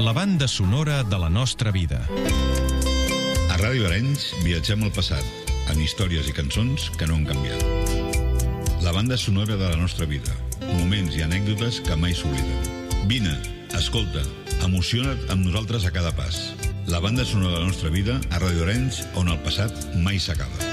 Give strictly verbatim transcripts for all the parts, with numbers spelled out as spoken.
La banda sonora de la nostra vida. A Ràdio Arenys viatgem al passat, amb històries i cançons que no han canviat. La banda sonora de la nostra vida, moments i anècdotes que mai s'obliden. Vine, escolta, emociona't amb nosaltres a cada pas. La banda sonora de la nostra vida a Ràdio Arenys, on el passat mai s'acaba.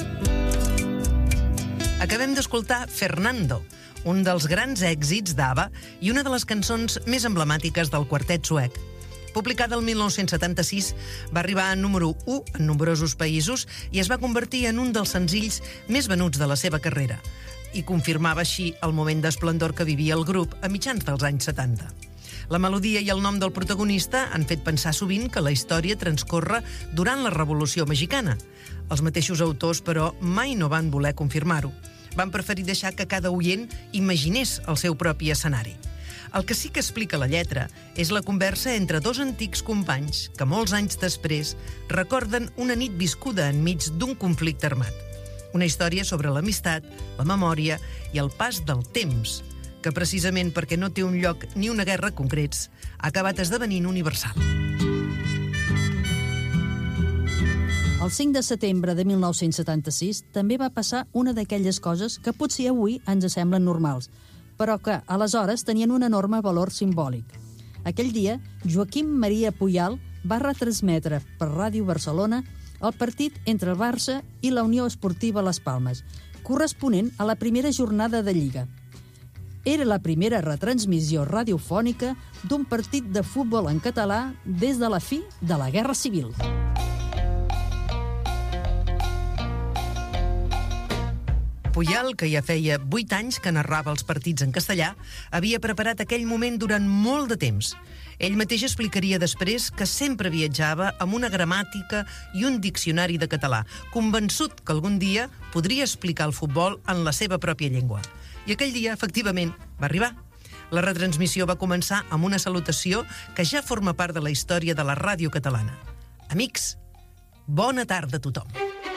Acabem d'escoltar Fernando, un dels grans èxits d'ABBA i una de les cançons més emblemàtiques del quartet suec. Publicada el mil nou-cents setanta-sis, va arribar a número u en nombrosos països i es va convertir en un dels senzills més venuts de la seva carrera i confirmava així el moment d'esplendor que vivia el grup a mitjans dels anys setanta. La melodia i el nom del protagonista han fet pensar sovint que la història transcorre durant la Revolució Mexicana. Els mateixos autors, però, mai no van voler confirmar-ho. Van preferir deixar que cada oient imaginés el seu propi escenari. El que sí que explica la lletra és la conversa entre dos antics companys que molts anys després recorden una nit viscuda enmig d'un conflicte armat. Una història sobre l'amistat, la memòria i el pas del temps, que precisament perquè no té un lloc ni una guerra concrets, ha acabat esdevenint universal. El cinc de setembre de mil nou-cents setanta-sis també va passar una d'aquelles coses que potser avui ens semblen normals, però que aleshores tenien un enorme valor simbòlic. Aquell dia, Joaquim Maria Puyal va retransmetre per Ràdio Barcelona el partit entre el Barça i la Unió Esportiva Las Palmes, corresponent a la primera jornada de Lliga. Era la primera retransmissió radiofònica d'un partit de futbol en català des de la fi de la Guerra Civil. Puyal, que ja feia vuit anys que narrava els partits en castellà, havia preparat aquell moment durant molt de temps. Ell mateix explicaria després que sempre viatjava amb una gramàtica i un diccionari de català, convençut que algun dia podria explicar el futbol en la seva pròpia llengua. I aquell dia, efectivament, va arribar. La retransmissió va començar amb una salutació que ja forma part de la història de la ràdio catalana. Amics, bona tarda a tothom.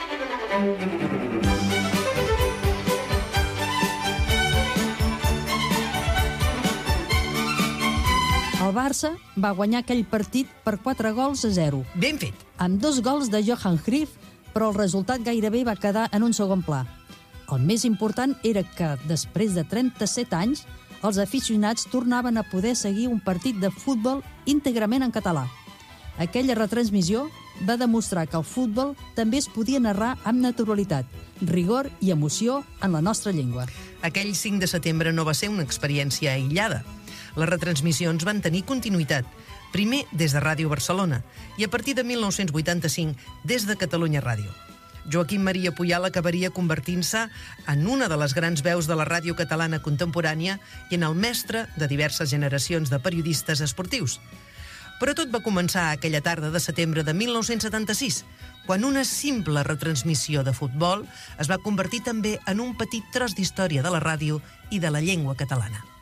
El Barça va guanyar aquell partit per quatre gols a zero. Ben fet. Amb dos gols de Johan Cruyff, però el resultat gairebé va quedar en un segon pla. El més important era que, després de trenta-set anys, els aficionats tornaven a poder seguir un partit de futbol íntegrament en català. Aquella retransmissió va demostrar que el futbol també es podia narrar amb naturalitat, rigor i emoció en la nostra llengua. Aquell cinc de setembre no va ser una experiència aïllada. Les retransmissions van tenir continuïtat, primer des de Ràdio Barcelona i a partir de mil nou-cents vuitanta-cinc des de Catalunya Ràdio. Joaquim Maria Puyal acabaria convertint-se en una de les grans veus de la ràdio catalana contemporània i en el mestre de diverses generacions de periodistes esportius. Però tot va començar aquella tarda de setembre de mil nou-cents setanta-sis, quan una simple retransmissió de futbol es va convertir també en un petit tros d'història de la ràdio i de la llengua catalana.